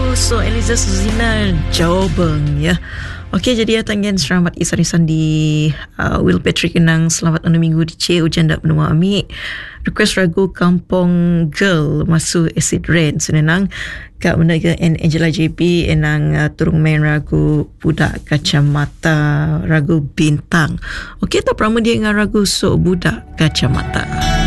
So Eliza Suzina Jawabeng ya. Okey, jadi atangan selamat isarisan di Will Patrick Enang selamat anu minggu di C hujan dak menua amik. Request ragu Kampung Girl masuk Acid Rain senenang Kak Menaga and Angela JP enang turung main ragu Budak Kacamata, ragu Bintang. Okey, tak pernah dia dengan ragu Sok Budak Kacamata.